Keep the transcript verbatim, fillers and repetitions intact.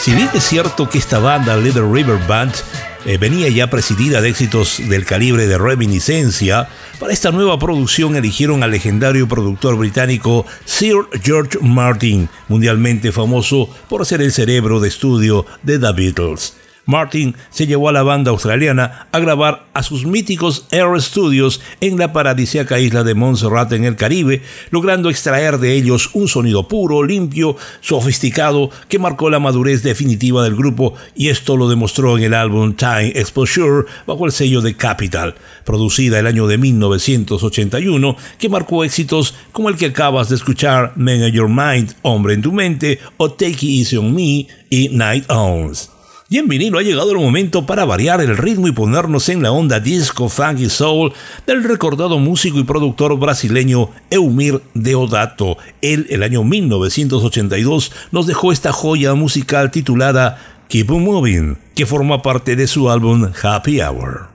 Si bien es cierto que esta banda, Little River Band, eh, venía ya presidida de éxitos del calibre de Reminiscencia, para esta nueva producción eligieron al legendario productor británico Sir George Martin, mundialmente famoso por ser el cerebro de estudio de The Beatles. Martin se llevó a la banda australiana a grabar a sus míticos Air Studios en la paradisíaca isla de Montserrat en el Caribe, logrando extraer de ellos un sonido puro, limpio, sofisticado, que marcó la madurez definitiva del grupo, y esto lo demostró en el álbum Time Exposure bajo el sello de Capitol, producida el año de mil novecientos ochenta y uno, que marcó éxitos como el que acabas de escuchar, Man in Your Mind, Hombre en tu Mente, o Take It Easy on Me y Night Owls. Y en vinilo ha llegado el momento para variar el ritmo y ponernos en la onda disco, funk y soul del recordado músico y productor brasileño Eumir Deodato. Él, el año mil novecientos ochenta y dos, nos dejó esta joya musical titulada Keep On Moving, que forma parte de su álbum Happy Hour.